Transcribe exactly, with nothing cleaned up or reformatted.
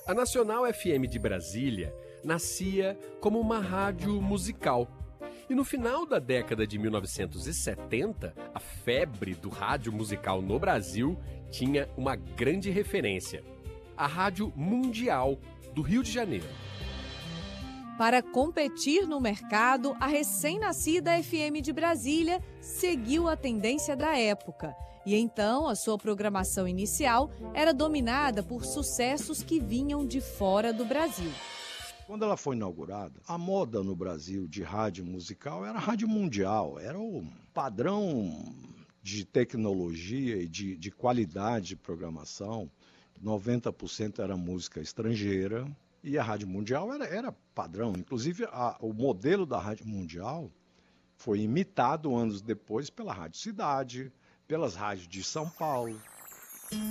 A Nacional F M de Brasília nascia como uma rádio musical. E no final da década de mil novecentos e setenta, a febre do rádio musical no Brasil tinha uma grande referência: a Rádio Mundial do Rio de Janeiro. Para competir no mercado, a recém-nascida F M de Brasília seguiu a tendência da época. E então a sua programação inicial era dominada por sucessos que vinham de fora do Brasil. Quando ela foi inaugurada, a moda no Brasil de rádio musical era a rádio mundial, era o padrão de tecnologia e de, de qualidade de programação. noventa por cento era música estrangeira e a rádio mundial era, era padrão. Inclusive, a, o modelo da rádio mundial foi imitado anos depois pela Rádio Cidade, pelas rádios de São Paulo.